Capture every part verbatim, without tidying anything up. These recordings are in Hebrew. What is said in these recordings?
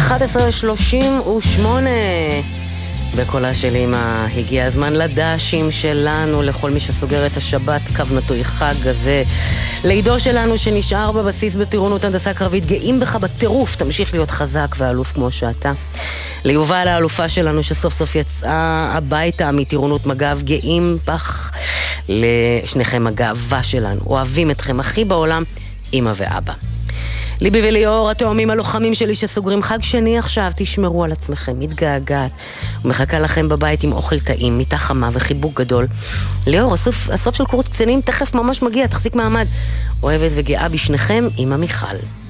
אחת עשרה שלושים ושמונה בקולה של אמא. הגיע הזמן לדשים שלנו, לכל מי שסוגר את השבת, קו נטוי חג הזה, לעידו שלנו שנשאר בבסיס בטירונות הנדסה קרבית. גאים בך בטירוף, תמשיך להיות חזק ואלוף כמו שאתה. ליובל האלופה שלנו שסוף סוף יצאה הביתה מטירונות מג"ב, גאים בך. לשניכם הגאווה שלנו, אוהבים אתכם הכי בעולם, אמא ואבא. ליבי וליאור, התאומים הלוחמים שלי שסוגרים חג שני עכשיו, תשמרו על עצמכם, מתגעגעת, ומחכה לכם בבית עם אוכל טעים, מיטה חמה וחיבוק גדול. ליאור, הסוף, הסוף של קורס קצינים תכף ממש מגיע, תחזיק מעמד. אוהבת וגאה בשניכם, אמא מיכל.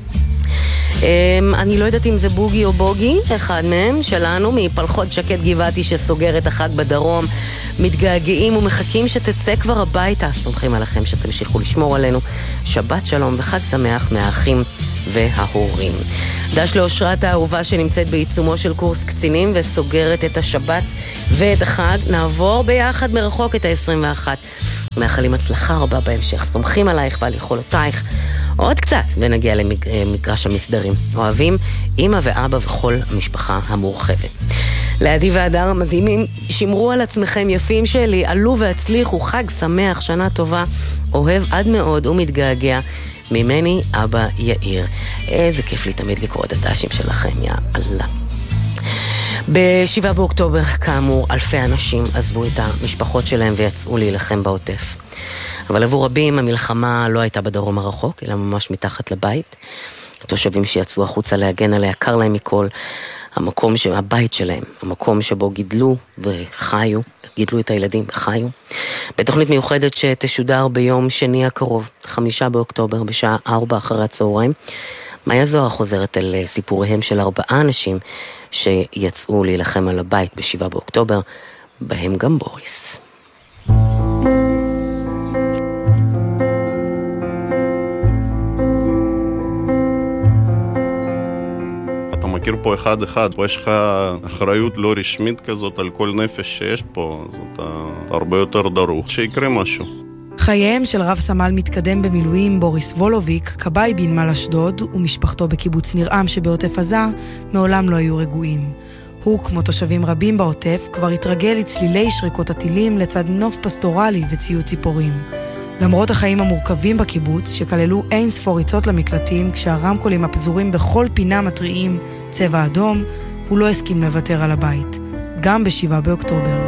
אני לא יודעת אם זה בוגי או בוגי, אחד מהם שלנו מפלחות שקט גבעתי שסוגר את החג בדרום, מתגעגעים ומחכים שתצא כבר הביתה, סומכים עליכם שתמשיכו לשמור עלינו. שבת שלום וחג שמח מהאחים וההורים. דש לאושרת האהובה שנמצאת בעיצומו של קורס קצינים וסוגרת את השבת ואת החג. נעבור ביחד מרחוק את ה-עשרים ואחת. מאחלים הצלחה רבה בהמשך, סומכים עלייך ועל יכולותייך. עוד קצת ונגיע למגרש המסדרים. אוהבים אמא ואבא וכל המשפחה המורחבת. לעדי והדר המדהימים, שמרו על עצמכם יפים שלי, עלו והצליחו, חג שמח, שנה טובה, אוהב עד מאוד ומתגעגע. ממני אבא יאיר. איזה כיף לי תמיד לקרוא את הדשים שלכם, יא אללה. בשבעה באוקטובר, כאמור, אלפי אנשים עזבו את המשפחות שלהם ויצאו להילחם בעוטף. אבל עבור רבים המלחמה לא הייתה בדרום הרחוק, אלא ממש מתחת לבית. התושבים שיצאו החוצה להגן עליה, קר להם מכל, המקום, הבית שלהם, המקום שבו גידלו וחיו, גידלו את הילדים וחיו. בתוכנית מיוחדת שתשודר ביום שני הקרוב, חמישה באוקטובר, בשעה ארבע אחרי הצהריים, מאיה זוהר חוזרת על סיפוריהם של ארבעה אנשים שיצאו להילחם על הבית בשבעה באוקטובר, בהם גם בוריס. מכיר פה אחד אחד, פה יש לך אחריות לא רשמית כזאת על כל נפש שיש פה, זאת הרבה יותר דרוך, שיקרה משהו. חייהם של רב סמל מתקדם במילואים בוריס וולוביק, כבאי בנמל אשדוד ומשפחתו בקיבוץ נרעם שבעוטף עזה, מעולם לא היו רגועים. הוא, כמו תושבים רבים בעוטף, כבר התרגל לצלילי שריקות הטילים לצד נוף פסטורלי וציוד ציפורים. למרות החיים המורכבים בקיבוץ, שכללו אין ספור ריצות למקלטים, כשהרמקולים הפזורים בכל פינה מטריעים צבע אדום, הוא לא הסכים לוותר על הבית, גם בשבעה באוקטובר.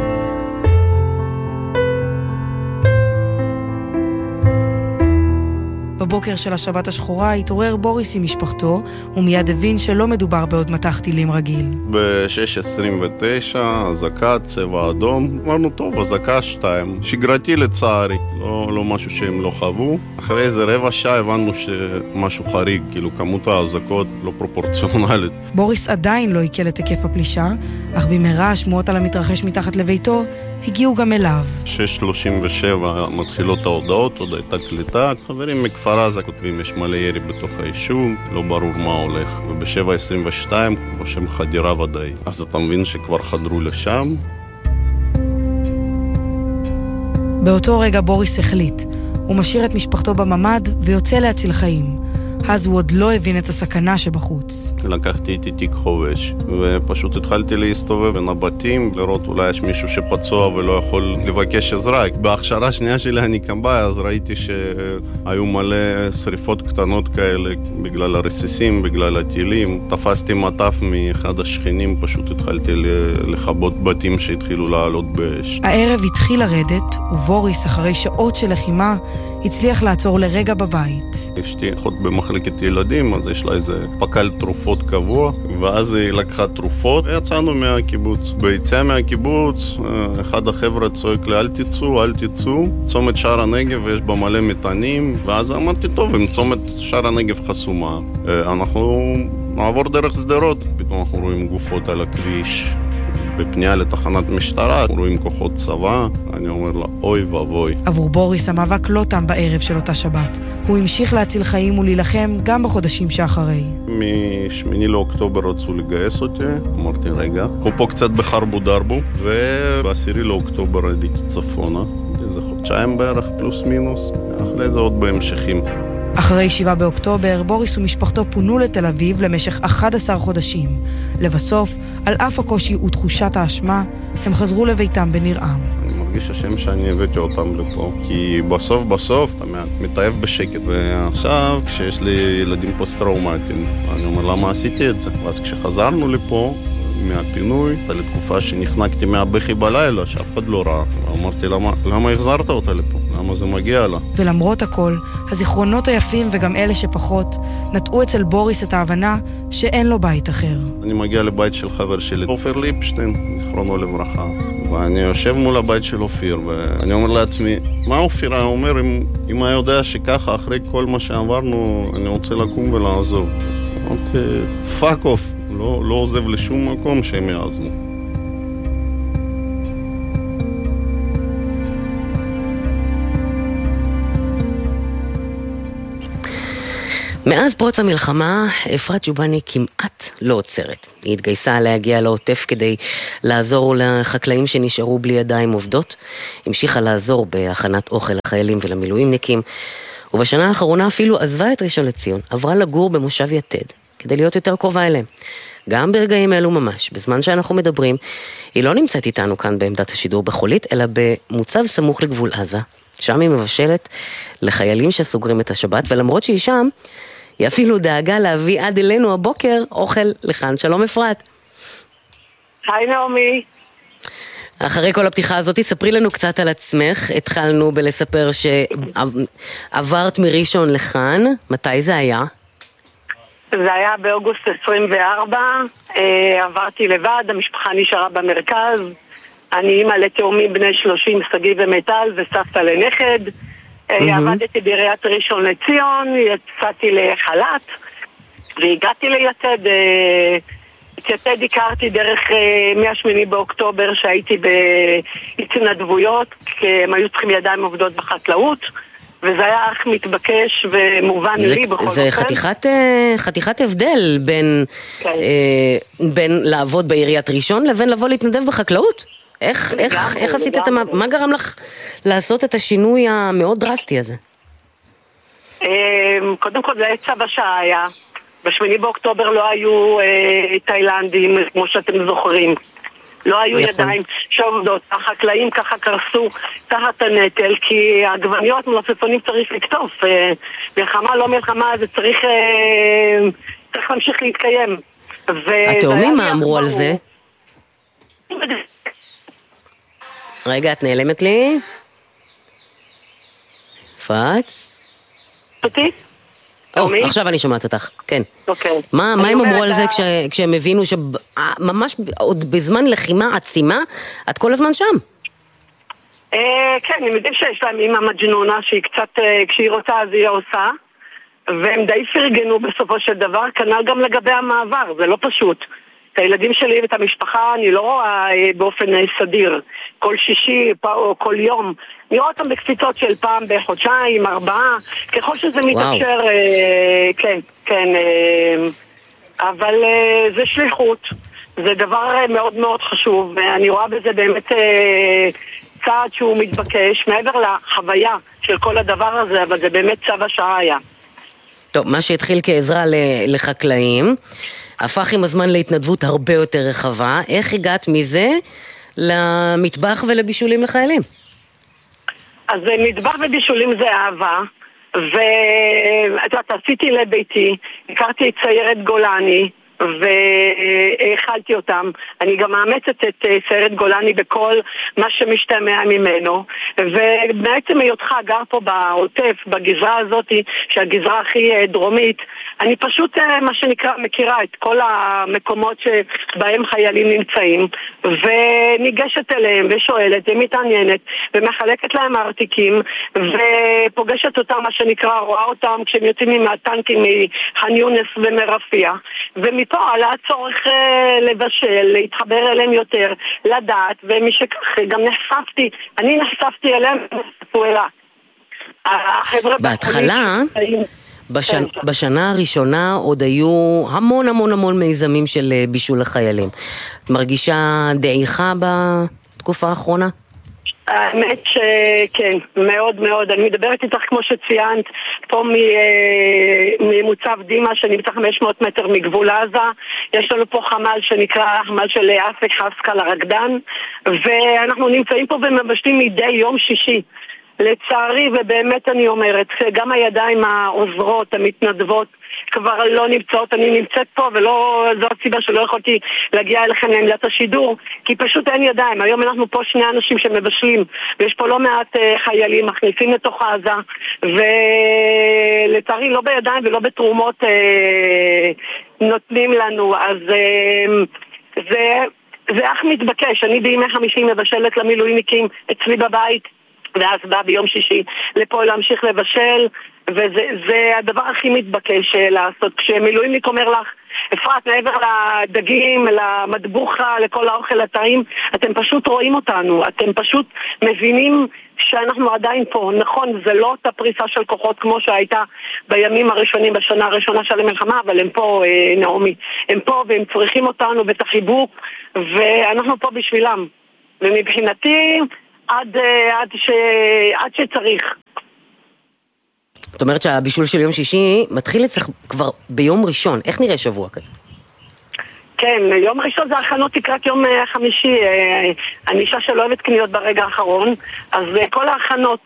בבוקר של השבת השחורה התעורר בוריס עם משפחתו, ומיד הבין שלא מדובר בעוד מטח טילים רגיל. ב-שש עשרים ותשע, אזעקה, צבע אדום. אמרנו, טוב, אזעקה שתיים. שגרתי לצערי, לא, לא משהו שהם לא חוו. אחרי איזה רבע שעה הבנו שמשהו חריג, כאילו כמות האזעקות לא פרופורציונלית. בוריס עדיין לא עיכל את היקף הפלישה, אך במהרה השמועות על המתרחש מתחת לביתו הגיעו גם אליו. שש שלושים ושבע מתחילות ההודעות, עוד הייתה קליטה. חברים מכפר עזה כותבים, יש מלא ירי בתוך היישוב, לא ברור מה הולך. וב-שבע עשרים ושתיים רושם חדירה ודאי. אז אתה מבין שכבר חדרו לשם. באותו רגע בוריס החליט. הוא משאיר את משפחתו בממד ויוצא להציל חיים. אז הוא עוד לא הבין את הסכנה שבחוץ. לקחתי איתי תיק חובש, ופשוט התחלתי להסתובב בין הבתים, לראות אולי יש מישהו שפצוע ולא יכול לבקש עזרה. בהכשרה השנייה שלי אני כבאי, אז ראיתי שהיו מלא שריפות קטנות כאלה, בגלל הרסיסים, בגלל הטילים. תפסתי מטף מאחד השכנים, פשוט התחלתי לכבות בתים שהתחילו לעלות באש. הערב התחיל לרדת, ובוריס, אחרי שעות של לחימה, הצליח לעצור לרגע בבית. אשתי אחות במחלקת ילדים, אז יש לה איזה פקל תרופות קבוע, ואז היא לקחה תרופות, ויצאנו מהקיבוץ. ביציאה מהקיבוץ, אחד החבר'ה צועק לי, אל תצאו, אל תצאו. צומת שער הנגב, יש בה מלא מטענים, ואז אמרתי, טוב, אם צומת שער הנגב חסומה, אנחנו נעבור דרך סדרות. פתאום אנחנו רואים גופות על הכביש. בפנייה לתחנת משטרה, רואים כוחות צבא, אני אומר לה, אוי ואבוי. עבור בוריס המאבק לא תם בערב של אותה שבת. הוא המשיך להציל חיים ולהילחם גם בחודשים שאחרי. משמיני לאוקטובר רצו לגייס אותי, אמרתי רגע, הוא פה קצת בחרבו דרבו, ובעשירי לאוקטובר עליתי צפונה, איזה חודשיים בערך פלוס מינוס, אחרי זה עוד בהמשכים. אחרי שבעה באוקטובר, בוריס ומשפחתו פונו לתל אביב למשך אחד עשר חודשים. לבסוף, על אף הקושי ותחושת האשמה, הם חזרו לביתם בנרעם. אני מרגיש השם שאני הבאתי אותם לפה, כי בסוף בסוף אתה מתאהב בשקט. ועכשיו, כשיש לי ילדים פוסט-טראומטיים, אני אומר, למה עשיתי את זה? ואז כשחזרנו לפה, מהפינוי, לתקופה שנחנקתי מהבכי בלילה, שאף אחד לא ראה. אמרתי, למה, למה החזרת אותה לפה? למה זה מגיע לה? ולמרות הכל, הזיכרונות היפים וגם אלה שפחות, נטעו אצל בוריס את ההבנה שאין לו בית אחר. אני מגיע לבית של חבר שלי, אופיר ליפשטיין, זיכרונו לברכה. ואני יושב מול הבית של אופיר, ואני אומר לעצמי, מה אופיר אומר, אם, אם היה יודע שככה, אחרי כל מה שעברנו, אני רוצה לקום ולעזוב. אמרתי, פאק אוף. לא, לא עוזב לשום מקום שהם יעזמו. מאז פרוץ המלחמה, אפרת ג'ובאני כמעט לא עוצרת. היא התגייסה להגיע לעוטף כדי לעזור לחקלאים שנשארו בלי ידיים עובדות. המשיכה לעזור בהכנת אוכל לחיילים ולמילואימניקים. ובשנה האחרונה אפילו עזבה את ראשון לציון, עברה לגור במושב יתד, כדי להיות יותר קרובה אליהם. גם ברגעים אלו ממש, בזמן שאנחנו מדברים, היא לא נמצאת איתנו כאן בעמדת השידור בחולית, אלא במוצב סמוך לגבול עזה. שם היא מבשלת לחיילים שסוגרים את השבת, ולמרות שהיא שם, היא אפילו דאגה להביא עד אלינו הבוקר אוכל לכאן. שלום אפרת. היי נעמי. אחרי כל הפתיחה הזאת, ספרי לנו קצת על עצמך. התחלנו בלספר שעברת מראשון לכאן. מתי זה היה? זה היה באוגוסט עשרים וארבע, עברתי לבד, המשפחה נשארה במרכז, אני אימא לתאומים בני שלושים, סגי ומיטל, וסבתא לנכד, עבדתי בעיריית ראשון לציון, יצאתי לחל"ת, והגעתי ליתד, את יתד הכרתי דרך מהשמיני באוקטובר שהייתי בהתנדבויות, כי הם היו צריכים ידיים עובדות בחקלאות, וזה היה אך מתבקש ומובן זה, לי בכל זאת. זה חתיכת, חתיכת הבדל בין, כן. אה, בין לעבוד בעיריית ראשון לבין לבוא להתנדב בחקלאות. איך, איך, איך עשית את המ... מה גרם לך לעשות את השינוי המאוד דרסטי הזה? קודם כל זה היה צו השעה היה. בשמיני באוקטובר לא היו אה, תאילנדים, כמו שאתם זוכרים. לא היו נכון. ידיים שעובדות, החקלאים ככה קרסו תחת הנטל, כי העגבניות מלפפונים צריך לקטוף, מלחמה לא מלחמה, זה צריך, צריך להמשיך להתקיים. התאומים מה אמרו על זה? רגע, את נעלמת לי? אפרת? אותי? או, עכשיו אני שומעת אותך, כן. אוקיי. מה הם אמרו על זה כשהם הבינו שממש עוד בזמן לחימה עצימה, את כל הזמן שם? כן, אני יודעים שיש להם אימא מג'נונה שהיא קצת, כשהיא רוצה אז היא עושה, והם די פרגנו בסופו של דבר, כנ"ל גם לגבי המעבר, זה לא פשוט. את הילדים שלי ואת המשפחה אני לא רואה באופן סדיר, כל שישי או כל יום. אני רואה אותם בקפיצות של פעם בחודשיים, ארבעה, ככל שזה מתאפשר, אה, כן, כן, אה, אבל אה, זה שליחות, זה דבר מאוד מאוד חשוב, ואני רואה בזה באמת אה, צעד שהוא מתבקש, מעבר לחוויה של כל הדבר הזה, אבל זה באמת צו השעה היה. טוב, מה שהתחיל כעזרה לחקלאים, הפך עם הזמן להתנדבות הרבה יותר רחבה. איך הגעת מזה למטבח ולבישולים לחיילים? אז מטבח ובישולים זה אהבה, ואת יודעת, עשיתי לביתי, הכרתי את סיירת גולני, והאכלתי אותם. אני גם מאמצת את סיירת גולני בכל מה שמשתמע ממנו, ובעצם היותך גר פה בעוטף, בגזרה הזאת, שהגזרה הכי דרומית, אני פשוט, מה שנקרא, מכירה את כל המקומות שבהם חיילים נמצאים, וניגשת אליהם ושואלת ומתעניינת ומחלקת להם ארטיקים ופוגשת אותם, מה שנקרא, רואה אותם כשהם יוצאים עם הטנקים מח'אן יונס ומרפיח, ומפה עלה הצורך לבשל, להתחבר אליהם יותר, לדעת, ומשכך גם נחשפתי, אני נחשפתי אליהם נספואלה. בהתחלה, בשנ... בשנה הראשונה עוד היו המון המון המון מיזמים של בישול לחיילים. את מרגישה דעיכה בתקופה האחרונה? האמת שכן, מאוד מאוד. אני מדברת איתך כמו שציינת, פה ממוצב דימה שנמצא חמש מאות מטר מגבול עזה. יש לנו פה חמ"ל שנקרא חמ"ל של אפק חסקה לרקדן, ואנחנו נמצאים פה ומבשלים מדי יום שישי. לצערי, ובאמת אני אומרת, גם הידיים העוזרות, המתנדבות, כבר לא נמצאות. אני נמצאת פה, ולא זו הסיבה שלא יכולתי להגיע אליכם לעמדת השידור, כי פשוט אין ידיים. היום אנחנו פה שני אנשים שמבשלים, ויש פה לא מעט uh, חיילים מכניסים לתוך עזה, ולצערי לא בידיים ולא בתרומות uh, נותנים לנו. אז uh, זה, זה אך מתבקש. אני בימי חמישי מבשלת למילואיניקים אצלי בבית, ואז בא ביום שישי לפה להמשיך לבשל, וזה הדבר הכי מתבקש לעשות. כשמילואימניק אומר לך, אפרת, מעבר לדגים, למטבוחה, לכל האוכל הטעים, אתם פשוט רואים אותנו, אתם פשוט מבינים שאנחנו עדיין פה. נכון, זה לא אותה פריסה של כוחות כמו שהייתה בימים הראשונים, בשנה הראשונה של המלחמה, אבל הם פה, נעמי, הם פה והם צריכים אותנו ואת החיבוק, ואנחנו פה בשבילם. ומבחינתי, עד, עד, ש... עד שצריך. זאת אומרת שהבישול של יום שישי מתחיל אצלך כבר ביום ראשון. איך נראה שבוע כזה? כן, יום ראשון זה הכנות לקראת יום חמישי. אני אישה שלא אוהבת קניות ברגע האחרון, אז כל ההכנות,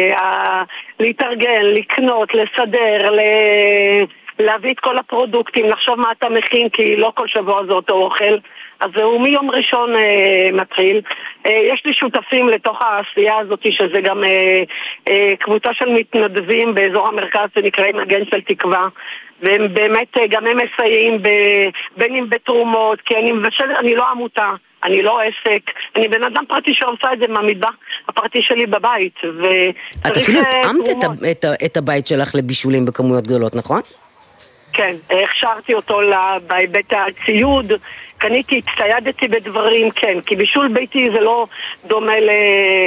להתארגן, לקנות, לסדר, ל... להביא את כל הפרודוקטים, לחשוב מה אתה מכין, כי לא כל שבוע זה אותו אוכל. אז הוא מיום ראשון אה, מתחיל. אה, יש לי שותפים לתוך העשייה הזאת, שזה גם אה, אה, קבוצה של מתנדבים באזור המרכז שנקראים מגן של תקווה, והם באמת אה, גם הם מסייעים ב, בין אם בתרומות, כי אני מבשל, אני לא עמותה, אני לא עסק, אני בן אדם פרטי שעושה את זה מהמטבח הפרטי שלי בבית. את אפילו התאמת את, את, את הבית שלך לבישולים בכמויות גדולות, נכון? כן, הכשרתי אותו בהיבט הציוד, קניתי, הצטיידתי בדברים, כן, כי בישול ביתי זה לא דומה ל...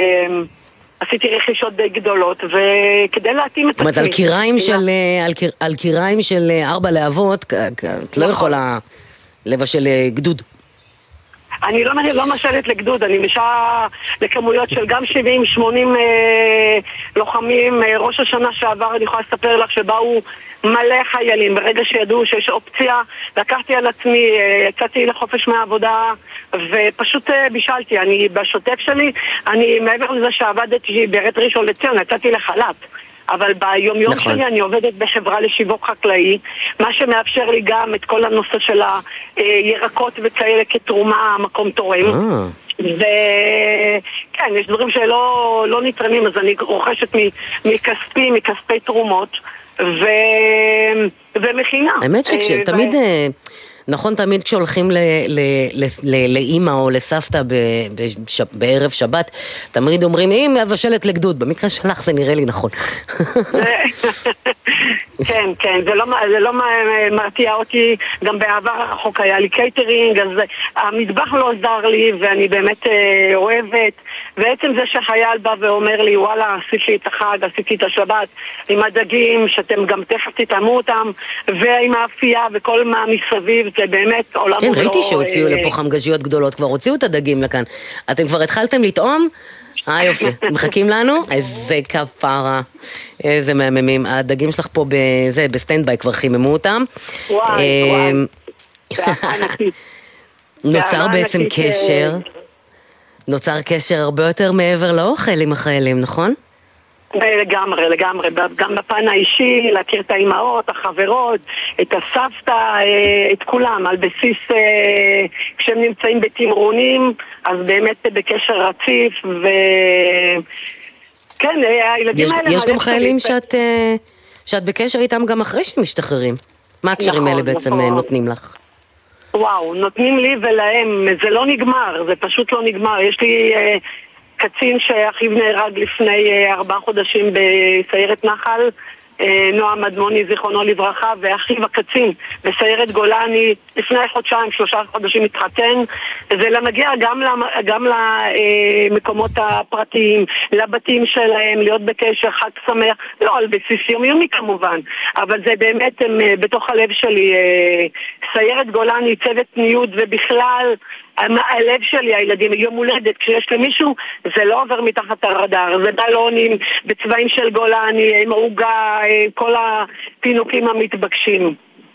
עשיתי רכישות די גדולות, וכדי להתאים את עצמי. זאת אומרת, על קיריים של, על, קיר, על קיריים של ארבע להבות, את לא יכולה לבשל גדוד. אני לא, לא משלת לגדוד, אני משעה לכמויות של גם שבעים שמונים אה, לוחמים. אה, ראש השנה שעבר אני יכולה לספר לך שבאו מלא חיילים. ברגע שידעו שיש אופציה, לקחתי על עצמי, אה, יצאתי לחופש מהעבודה ופשוט אה, בישלתי. אני בשוטף שלי, אני מעבר לזה שעבדתי בעיריית ראשון לציון, יצאתי לחל"ת. אבל ביום יום נכון. שלי אני עובדת בחברה לשיווק חקלאי, מה שמאפשר לי גם את כל הנושא של הירקות וכאלה כתרומה, מקום תורם. אה. וכן, יש דברים שלא לא נתרמים, אז אני רוכשת מכספי, מכספי תרומות, ו... ומכינה. האמת שתמיד... ו... נכון, תמיד כשהולכים לאמא או לסבתא בערב שבת, תמיד אומרים, אם מבשלת לגדוד, במקרה שלך זה נראה לי נכון. כן, כן, זה לא מרתיע אותי, גם בעבר החוק היה לי קייטרינג, אז המטבח לא עזר לי, ואני באמת אוהבת, ועצם זה שחייל בא ואומר לי, וואלה, עשיתי את החג, עשיתי את השבת, עם הדגים, שאתם גם תכף תטעמו אותם, ועם האפייה וכל מה מסביב, זה באמת עולם כן, ראיתי שהוציאו לפה חמגשיות גדולות, כבר הוציאו את הדגים לכאן. אתם כבר התחלתם לטעום? אה, יופי. מחכים לנו? איזה כפרה. איזה מהממים. הדגים שלך פה בזה, בסטנדביי, כבר חיממו אותם. וואי, וואי. נוצר בעצם קשר. נוצר קשר הרבה יותר מעבר לאוכל עם החיילים, נכון? לגמרי, לגמרי, גם בפן האישי, להכיר את האימהות, החברות, את הסבתא, את כולם, על בסיס, כשהם נמצאים בתמרונים, אז באמת בקשר רציף, וכן, הילדים האלה... יש גם חיילים שאת, שאת בקשר איתם גם אחרי שהם משתחררים. מה הקשרים האלה בעצם נותנים לך? וואו, נותנים לי ולהם, זה לא נגמר, זה פשוט לא נגמר, יש לי... קצין שאחיו נהרג לפני ארבעה חודשים בסיירת נחל, נועם אדמוני זיכרונו לברכה, ואחיו הקצין בסיירת גולני לפני חודשיים, שלושה חודשים התחתן. זה למגיע גם, גם למקומות הפרטיים, לבתים שלהם, להיות בקשר, חג שמח, לא על בסיס יומיומי כמובן, אבל זה באמת הם, בתוך הלב שלי. סיירת גולני, צוות ניוד ובכלל הלב שלי, הילדים, יום הולדת, כשיש למישהו, זה לא עובר מתחת הרדאר, זה בלונים בצבעים של גולני, עם עוגה, כל הפינוקים המתבקשים.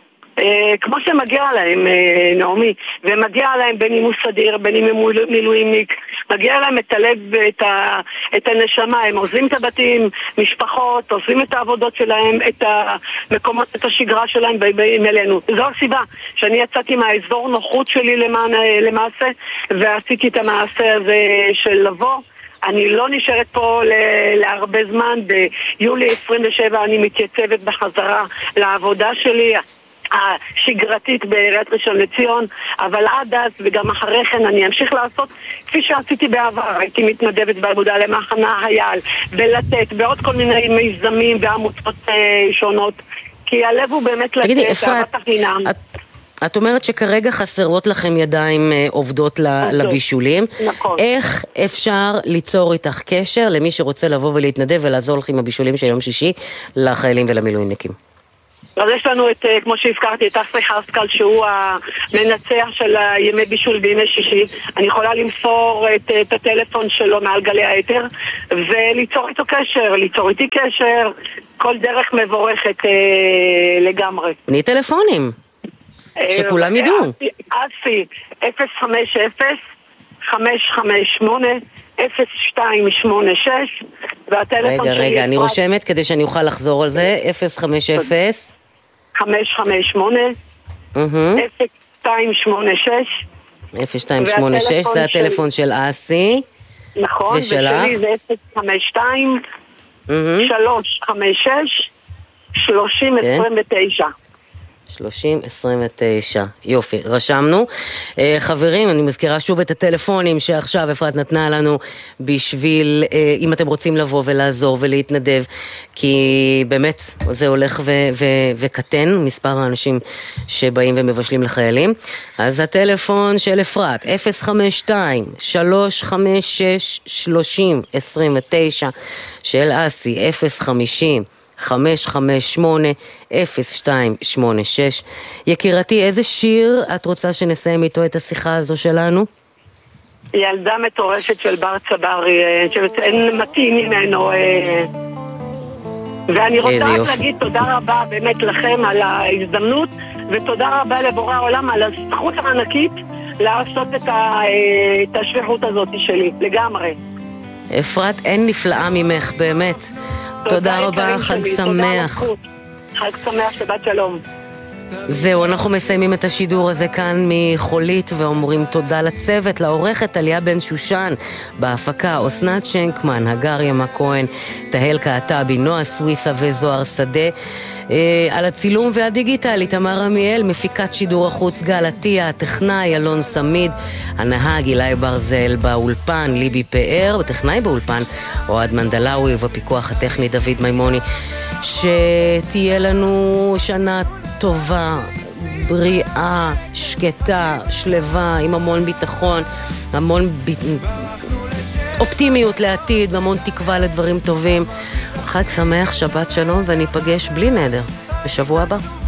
כמו שמגיע להם, נעמי, ומגיע להם בין אם הוא סדיר, בין אם הוא מילואימניק, מגיע להם את הלב ואת ה, את הנשמה, הם עוזבים את הבתים, משפחות, עוזבים את העבודות שלהם, את המקומות, את השגרה שלהם ובאים אלינו. זו הסיבה שאני יצאתי מהאזור נוחות שלי למען, למעשה, ועשיתי את המעשה הזה של לבוא. אני לא נשארת פה להרבה זמן, ביולי עשרים ושבע אני מתייצבת בחזרה לעבודה שלי, השגרתית בעיריית ראשון לציון, אבל עד אז וגם אחרי כן אני אמשיך לעשות כפי שעשיתי בעבר. הייתי מתנדבת בעבודה למחנה חייל, בלתת, בעוד כל מיני מיזמים ועמותות שונות, כי הלב הוא באמת לתת. תגידי, אפרת, את, את אומרת שכרגע חסרות לכם ידיים עובדות לבישולים. נכון. איך אפשר ליצור איתך קשר למי שרוצה לבוא ולהתנדב ולעזור לכם הבישולים של יום שישי לחיילים ולמילואימניקים? אז יש לנו את, כמו שהזכרתי, את אסרי חסקל, שהוא המנצח של ימי בישול בימי שישי. אני יכולה למסור את, את הטלפון שלו מעל גלי היתר, וליצור איתו קשר, ליצור איתי קשר, כל דרך מבורכת אה, לגמרי. תני טלפונים, שכולם ידעו. אסי, אפס חמש אפס חמש חמש שמונה אפס שתיים שמונה שש, והטלפון רגע, שלי... רגע, אני רושמת כדי שאני אוכל לחזור על זה. אפס חמש אפס חמש חמש שמונה אפס שתיים שמונה שש אפס שתיים שמונה שש, זה הטלפון של אסי. נכון, ושלי זה אפס חמש שתיים שלוש חמש שש שלושים עשרים ותשע. שלושים עשרים ותשע. יופי, רשמנו. Uh, חברים, אני מזכירה שוב את הטלפונים שעכשיו אפרת נתנה לנו בשביל, uh, אם אתם רוצים לבוא ולעזור ולהתנדב, כי באמת זה הולך ו- ו- וקטן, מספר האנשים שבאים ומבשלים לחיילים. אז הטלפון של אפרת, אפס חמש שתיים שלוש חמש שש שלושים עשרים ותשע, של אסי, אפס חמישים חמש חמש שמונה אפס שתיים שמונה שש. יקירתי, איזה שיר את רוצה שנסיים איתו את השיחה הזו שלנו? ילדה מטורפת של בר צברי, שאין מתאים ממנו, ואני רוצה רק להגיד תודה רבה באמת לכם על ההזדמנות, ותודה רבה לבורא העולם על הזכות הענקית לעשות את השליחות הזאת שלי, לגמרי. אפרת, אין נפלאה ממך, באמת. תודה רבה, חג שמח. חג שמח, שבת שלום. זהו, אנחנו מסיימים את השידור הזה כאן מחולית ואומרים תודה לצוות, לעורכת עליה בן שושן, בהפקה אסנת שנקמן, הגר ימה כהן, תהל קעטבי, נועה סוויסה וזוהר שדה, אה, על הצילום והדיגיטל איתמר עמיאל, מפיקת שידור החוץ גל עטיה, הטכנאי אלון סמיד, הנהג אילי ברזל, באולפן ליבי פאר, בטכנאי באולפן אוהד מנדלאוי, ובפיקוח הטכני דוד מימוני. שתהיה לנו שנה טובה, בריאה, שקטה, שלווה, עם המון ביטחון, המון ב... אופטימיות לעתיד, המון תקווה לדברים טובים. חג שמח, שבת שלום, וניפגש בלי נדר בשבוע הבא.